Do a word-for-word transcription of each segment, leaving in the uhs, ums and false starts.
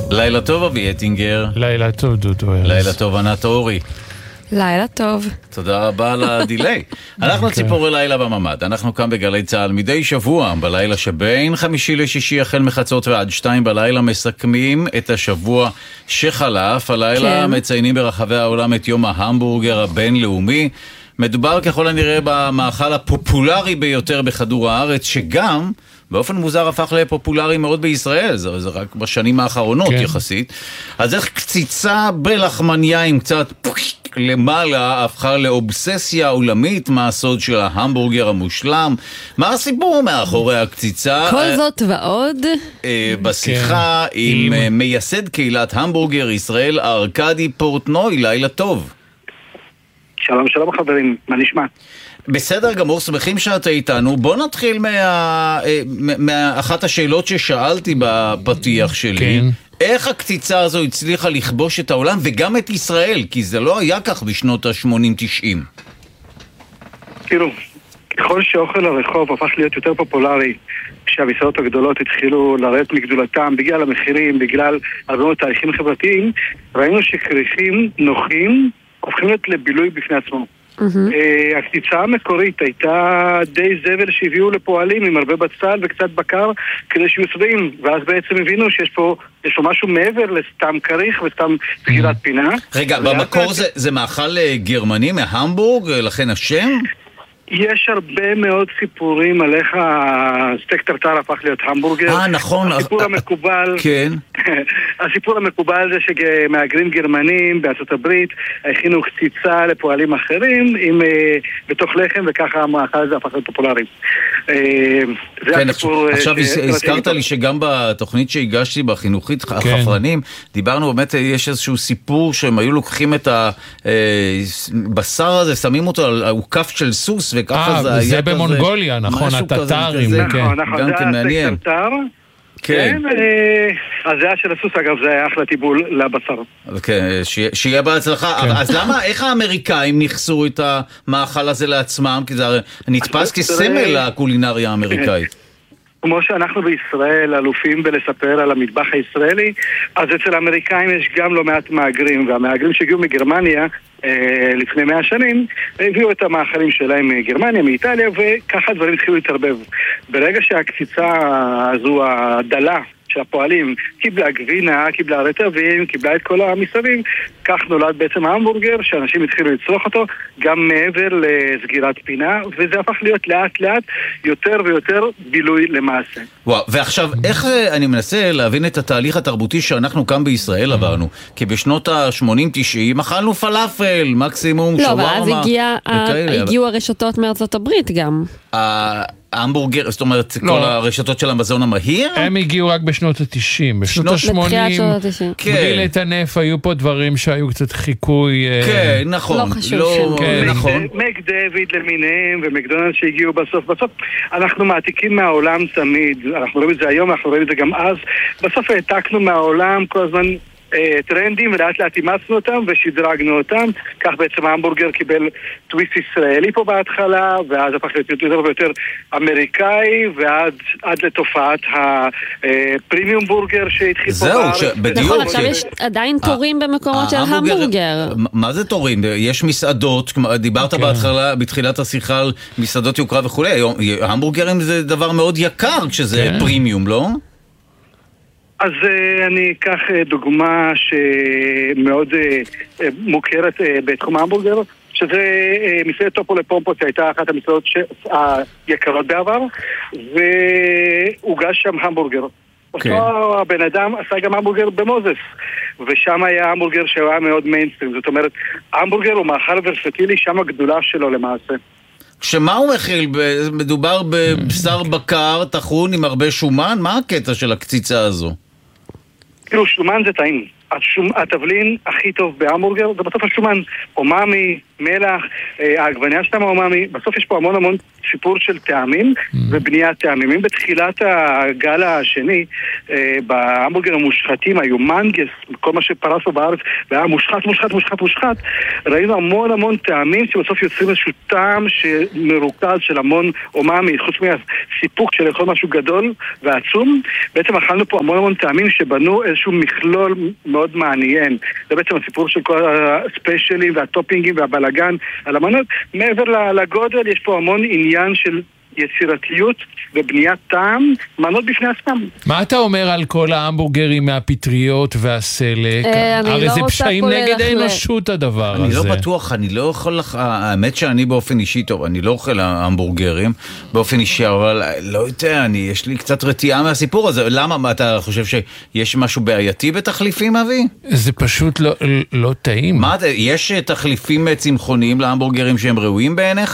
לילה טוב אבי אטינגר. לילה טוב דודו. לילה טוב ענת אורי. לילה טוב. תודה רבה על הדילי. אנחנו ציפורי לילה בממד. אנחנו כאן בגלי צהל מדי שבוע, בלילה שבין חמישי לשישי החל מחצות ועד שתיים בלילה, מסכמים את השבוע שחלף. הלילה מציינים ברחבי העולם את יום ההמבורגר הבינלאומי. מדובר ככל הנראה במאכל הפופולרי ביותר בכדור הארץ, שגם באופן מוזר הפך לפופולרי מאוד בישראל, זה, זה רק בשנים האחרונות כן. יחסית. אז איך קציצה בלחמניה עם קצת למעלה הפכה לאובססיה עולמית? מה הסוד של ההמבורגר המושלם? מה הסיפור מאחורי הקציצה? כל זאת ועוד אה, בשיחה כן. עם, עם מייסד קהילת המבורגר ישראל, ארקדי פורטנוי. לילה טוב. שלום שלום חברים, מה נשמע? בסדר גמור, שמחים שאתה איתנו. בוא נתחיל מה, מאחת השאלות ששאלתי בפתיח שלי. כן. איך הקציצה הזו הצליחה לכבוש את העולם וגם את ישראל? כי זה לא היה כך בשנות ה-שמונים תשעים. תראו, ככל שאוכל הרחוב הפך להיות יותר פופולרי, כשהמסעדות הגדולות התחילו לרדת מגדולתם בגלל המחירים, בגלל הרבה מאוד תהליכים חברתיים, ראינו שקריכים נוחים הופכים להיות לבילוי בפני עצמו. הקציצה המקורית הייתה די זבל שהביאו לפועלים עם הרבה בצל וקצת בקר כדי שיהיו שבעים, ואז בעצם הבינו שיש פה יש פה משהו מעבר לסתם קריך וסתם סגירת פינה. רגע, במקור זה מאכל גרמני מהמבורג, לכן השם? יש הרבה מאוד סיפורים על איך הסטייק טרטר הפך להיות המבורגר. אה, נכון. הסיפור המקובל... כן. הסיפור המקובל זה שמהגרים גרמנים בארצות הברית הכינו קציצה לפועלים אחרים עם, בתוך לחם, וככה המאכל הזה הפך להיות פופולרי. כן, עכשיו הזכרת לי שגם בתוכנית שהגשתי בחינוכית החפרנים, דיברנו באמת, יש איזשהו סיפור שהם היו לוקחים את הבשר הזה, שמים אותו על עוקף של סוס, וככה זה היה כזה... זה במונגוליה, נכון, הטטרים. נכון, נכון, זה הסטייק טרטר. כן, הזיעה של הסוס, אגב, זה היה אחלה טיבול לבשר. כן, שיהיה בהצלחה. אז למה, איך האמריקאים נכסו את המאכל הזה לעצמם? כי זה נתפס כסמל לקולינריה האמריקאית. כמו שאנחנו בישראל אלופים בלספר על המטבח הישראלי, אז אצל האמריקאים יש גם לא מעט מהגרים, והמהגרים שהגיעו מגרמניה אה, לפני מאה שנים, הביאו את המאכלים שלהם מגרמניה, מאיטליה, וככה דברים התחילו להתערבב. ברגע שהקציצה הזו, הדלה של הפועלים, קיבלה גבינה, קיבלה רטבים, קיבלה את כל המסביב, כך נולד בעצם ההמבורגר, שאנשים התחילו לצרוך אותו גם מעבר לסגירת פינה, וזה הפך להיות לאט לאט יותר ויותר בילוי למעשה. וואו, ועכשיו, איך אני מנסה להבין את התהליך התרבותי שאנחנו כאן בישראל עברנו? כי בשנות ה-שמונים תשעים אכלנו פלאפל, מקסימום שווארמה. לא, ואז הגיעו הרשתות מארצות הברית גם. ההמבורגר, זאת אומרת, כל הרשתות של המזון המהיר? הם הגיעו רק בשנות ה-תשעים. בשנות ה-שמונים, בלי לטנף, היו פה דברים שהיו קצת חיקוי... כן, נכון. לא חשוב. מק דיוויד למיניהם ומקדונלד שהגיעו בסוף. בסוף אנחנו מעתיקים מהעולם תמיד. אנחנו רואים את זה היום, אנחנו רואים את זה גם אז. בסוף העתקנו מהעולם כל הזמן... טרנדים, ולאט לאט אימצנו אותם ושדרגנו אותם. כך בעצם ההמבורגר קיבל טוויסט ישראלי פה בהתחלה, ואז הפך להיות יותר ויותר אמריקאי, ועד עד לתופעת הפרימיום בורגר שהתחיל פה בארץ. זהו, בדיוק. נכון, עכשיו יש עדיין תורים במקומות של המבורגר. מה זה תורים? יש מסעדות, דיברת בהתחלה, בתחילת השיחה על מסעדות יוקרה וכו'. המבורגרים זה דבר מאוד יקר כשזה פרימיום, לא? אז uh, אני אקח uh, דוגמה שמאוד uh, מוכרת uh, בתחום ההמבורגר, שזה uh, מסעדת טופו לפומפו, שהייתה אחת המסעדות היקרות בעבר, והוגש שם המבורגר. Okay. אותו הבן אדם עשה גם המבורגר במוזס, ושם היה המבורגר שהיה מאוד מיינסטרים. זאת אומרת, המבורגר הוא מאכל ורסטילי, שם הגדולה שלו למעשה. כשמה הוא מכיל? מדובר בבשר בקר, טחון עם הרבה שומן? מה הקטע של הקציצה הזו? כאילו, שומן זה טעים. התבלין הכי טוב בהמבורגר זה בסוף השומן, אומאמי, מלח, העגבניה שלהם אומאמי. בסוף יש פה המון המון סיפור של טעמים ובניית טעמים. אם בתחילת הגל השני בהמבורגר המושחתים היו מנגס, כל מה שפרס לו בארץ והיה מושחת, מושחת, מושחת, מושחת, ראינו המון המון טעמים שבסוף יוצרים איזשהו טעם שמרוכז של המון אומאמי, חוץ מהסיפוק של לאכול משהו גדול ועצום. בעצם אכלנו פה המון המון טעמים שבנו איזשהו מכלול מאוד מעניין. זה בעצם הסיפור של כל הספיישלים והטופינגים והבלגן על המנות. מעבר לגודל יש פה המון עניין של יצירתיות ובניית טעם, מנות בפני עצמם. מה אתה אומר על כל ההמבורגרים מהפטריות והסלק? הרי זה פשעים נגד האנושות הדבר הזה. אני לא בטוח, אני לא יכול לך, האמת שאני באופן אישי טוב, אני לא אוכל המבורגרים באופן אישי, אבל לא יודע, אני, יש לי קצת רתיעה מהסיפור הזה. למה? אתה חושב שיש משהו בעייתי בתחליפים, אבי? זה פשוט לא, לא טעים. מה, יש תחליפים צמחוניים להמבורגרים שהם ראויים בעיניך?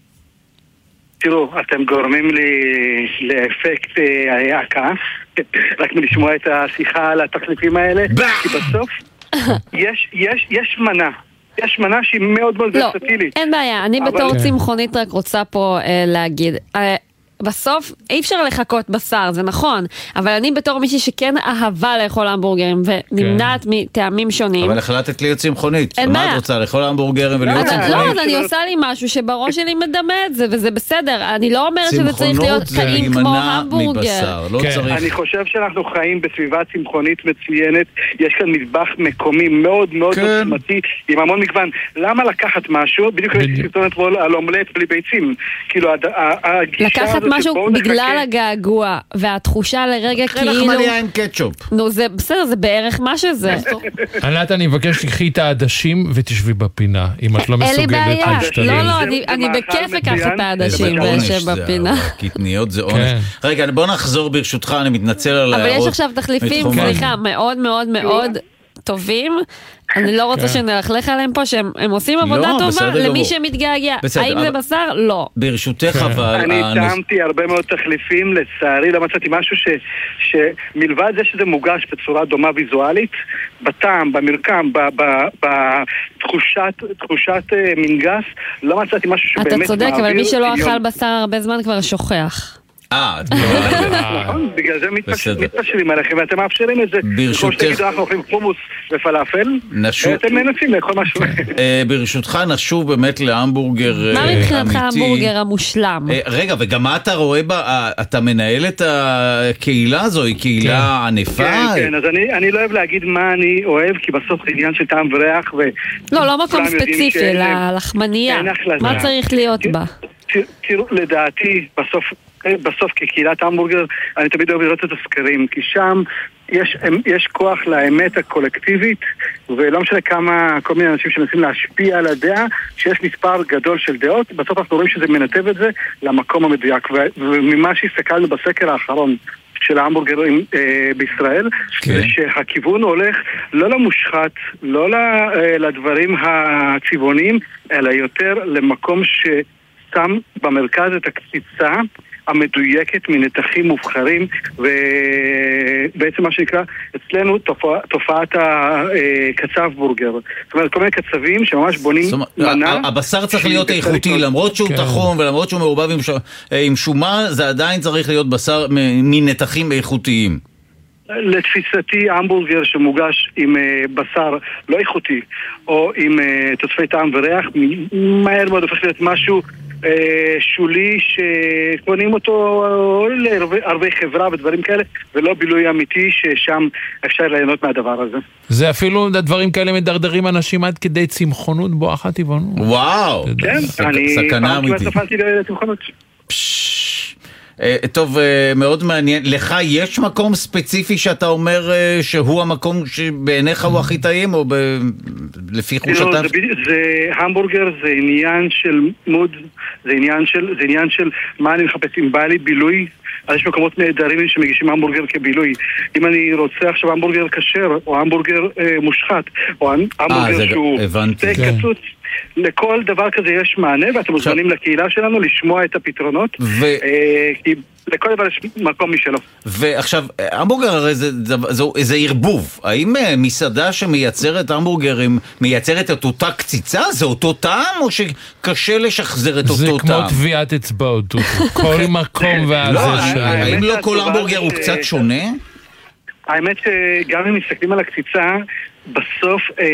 תראו, אתם גורמים לי לאפקט הכעס, רק מלשמוע את השיחה על התחליפים האלה, כי בסוף יש, יש, יש מנה. יש מנה שהיא מאוד מאוד ורסטילית. לא, אין בעיה. אני בתור צמחונית רק רוצה פה להגיד. בסוף אי אפשר לחכות בשר, זה נכון, אבל אני בתור מישהי שכן אהבה לאכול המבורגרים ונמנעת מטעמים שונים. אבל החלטת להיות צמחונית. מה את רוצה, לאכול המבורגרים ולהיות צמחונית? לא, אז אני עושה לי משהו שבראש שלי מדמה את זה, וזה בסדר. אני לא אומרת שזה צריך להיות טעים כמו המבורגר. אני חושב שאנחנו חיים בסביבה צמחונית מצוינת, יש כאן מטבח מקומי מאוד מאוד עוצמתי, עם המון מגוון. למה לקחת משהו? בדיוק יש סרטון אתמול על אומלט בלי ביצים. כאילו, לקחת משהו בגלל הגעגוע והתחושה לרגע כאילו... לחמניה עם קטשופ. נו, זה בסדר, זה בערך מה שזה. ענת, אני מבקש לקחי את העדשים ותשבי בפינה, אם את לא מסוגלת להשתלם. לא, לא, אני בכיף אקח את העדשים ואשב בפינה. קטניות זה עונש. רגע, בוא נחזור ברשותך, אני מתנצל על ההערות. אבל יש עכשיו תחליפים, סליחה, מאוד מאוד מאוד טובים. אני לא רוצה שנלכלך עליהם פה, שהם עושים עבודה טובה למי שמתגעגע. האם זה בשר? לא. ברשותך אבל... אני טעמתי הרבה מאוד תחליפים, לצערי לא מצאתי משהו שמלבד זה שזה מוגש בצורה דומה ויזואלית, בטעם, במרקם, בתחושת מנגס, לא מצאתי משהו שבאמת מעביר... אתה צודק, אבל מי שלא אכל בשר הרבה זמן כבר שוכח. אה, נכון, בגלל זה מתפשרים עליכם ואתם מאפשרים את זה. כמו שתגידו, אנחנו אוכלים חומוס ופלאפל ואתם מנסים לאכול משהו. ברשותך נשוב באמת להמבורגר אמיתי. מה מבחינתך ההמבורגר המושלם? רגע, וגם מה אתה רואה בה, אתה מנהל את הקהילה הזו, היא קהילה ענפה? כן, כן, אז אני לא אוהב להגיד מה אני אוהב, כי בסוף זה עניין של טעם וריח. לא, לא מקום ספציפי, לחמניה. מה צריך להיות בה? תראו, לדעתי, בסוף בסוף כקהילת המבורגר אני תמיד אוהב לראות את הסקרים, כי שם יש, יש כוח לאמת הקולקטיבית, ולא משנה כמה כל מיני אנשים שמנסים להשפיע על הדעה, שיש מספר גדול של דעות, בסוף אנחנו רואים שזה מנתב את זה למקום המדויק. וממה שהסתכלנו בסקר האחרון של ההמבורגרים אה, בישראל, okay. זה שהכיוון הולך לא למושחת, לא לדברים הצבעוניים, אלא יותר למקום ששם במרכז את הקציצה המדויקת מנתחים מובחרים, ובעצם מה שנקרא אצלנו תופע, תופעת הקצב בורגר. זאת אומרת, כל מיני קצבים שממש בונים מנה. הבשר צריך להיות איכותי, למרות שהוא תחום ולמרות שהוא מעורבב עם שומן, זה עדיין צריך להיות בשר מנתחים איכותיים. לתפיסתי, המבורגר שמוגש עם בשר לא איכותי, או עם תוספי טעם וריח, מהר מאוד הופך להיות משהו שולי שקונים אותו לערבי חברה ודברים כאלה, ולא בילוי אמיתי ששם אפשר ליהנות מהדבר הזה. זה אפילו דברים כאלה מדרדרים אנשים עד כדי צמחונות בואכה טבעונות. וואו, כן, אני פעם כמעט נפלתי לצמחונות. טוב, מאוד מעניין. לך יש מקום ספציפי שאתה אומר שהוא המקום שבעיניך הוא הכי טעים, או לפי חושתיו? זה המבורגר, זה עניין של מוד, זה עניין של, זה עניין של מה אני מחפש, אם בא לי בילוי, אז יש מקומות נהדרים שמגישים המבורגר כבילוי. אם אני רוצה עכשיו המבורגר כשר, או המבורגר מושחת, או המבורגר שהוא סטייק קצוץ, לכל דבר כזה יש מענה, ואתם מוזמנים לקהילה שלנו לשמוע את הפתרונות, כי לכל דבר יש מקום משלו. ועכשיו, המבורגר הרי זה, זה, זה, זה ערבוב. האם מסעדה שמייצרת המבורגרים מייצרת את אותה קציצה? זה אותו טעם או שקשה לשחזר את אותו טעם? זה כמו טביעת אצבעות, כל מקום והזה שם. האם לא כל המבורגר הוא קצת שונה? האמת שגם אם מסתכלים על הקציצה, בסוף אה,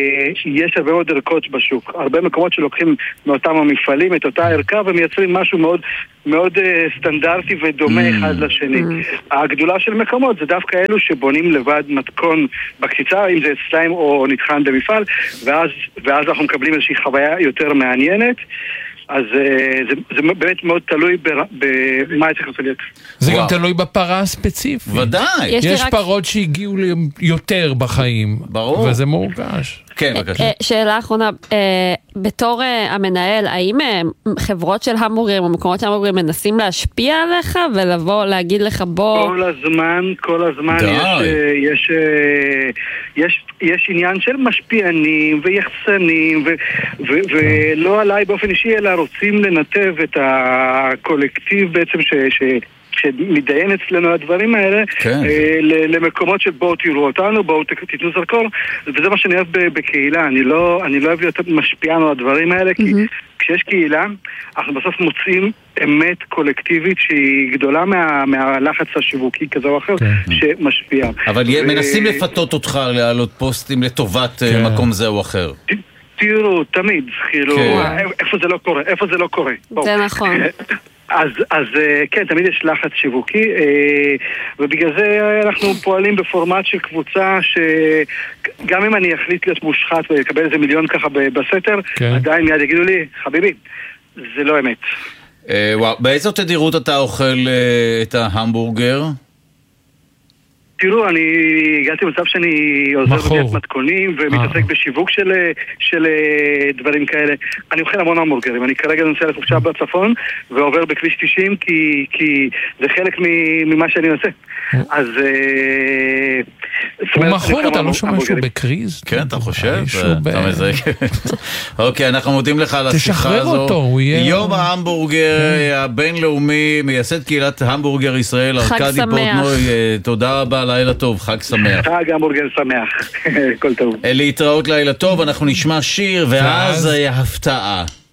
יש הרבה מאוד ערכות בשוק, הרבה מקומות שלוקחים מאותם המפעלים את אותה ערכה ומייצרים משהו מאוד, מאוד אה, סטנדרטי ודומה mm. אחד לשני. mm. הגדולה של מקומות זה דווקא אלו שבונים לבד מתכון בקציצה, אם זה סליים או נטחן במפעל, ואז, ואז אנחנו מקבלים איזושהי חוויה יותר מעניינת. אז זה, זה באמת מאוד תלוי במה צריך להיות. זה גם תלוי בפרה הספציפית. ודאי. יש, יש פרות שהגיעו יותר בחיים. ברור. וזה מורגש. כן, בבקשה. שאלה אחרונה, בתור המנהל, האם חברות של המבורגרים או מקומות של המבורגרים מנסים להשפיע עליך ולבוא להגיד לך בוא... כל הזמן, כל הזמן יש, יש, יש, יש עניין של משפיענים ויחצנים ו, ו, ולא עליי באופן אישי, אלא רוצים לנתב את הקולקטיב בעצם ש... ש שמתדיין אצלנו הדברים האלה, כן. אה, למקומות שבואו תראו אותנו, בואו תיתנו זרקור, וזה מה שאני אוהב בקהילה. אני לא, אני לא אוהב להיות משפיען על הדברים האלה, כי mm-hmm. כשיש קהילה, אנחנו בסוף מוצאים אמת קולקטיבית שהיא גדולה מה, מהלחץ השיווקי כזה או אחר, כן. שמשפיע. אבל ו... מנסים לפתות אותך להעלות פוסטים לטובת כן. מקום זה או אחר. תראו, תמיד, כאילו, כן. איפה זה לא קורה, איפה זה לא קורה. זה נכון. אז, אז כן, תמיד יש לחץ שיווקי, ובגלל זה אנחנו פועלים בפורמט של קבוצה שגם אם אני אחליט להיות מושחת ולקבל איזה מיליון ככה בסתר, כן. עדיין מיד יגידו לי, חביבי, זה לא אמת. וואו, באיזו תדירות אתה אוכל את ההמבורגר? תראו, אני הגעתי למצב שאני עוזר בבית מתכונים ומתעסק בשיווק של, של דברים כאלה. אני אוכל המון המבורגרים. אני כרגע נוסע לחופשה בצפון ועובר בכביש תשעים כי, כי זה חלק ממה שאני עושה. אז... הוא מכור, אתה לא שומע שהוא בקריז? כן, אתה חושב? אוקיי, אנחנו מודים לך על השיחה הזו. תשחרר אותו, יום ההמבורגר הבינלאומי, מייסד קהילת המבורגר ישראל, ארקדי פורטנוי, תודה רבה, לילה טוב, חג שמח. חג המבורגר שמח, כל טוב. להתראות, לילה טוב, אנחנו נשמע שיר, ואז הפתעה.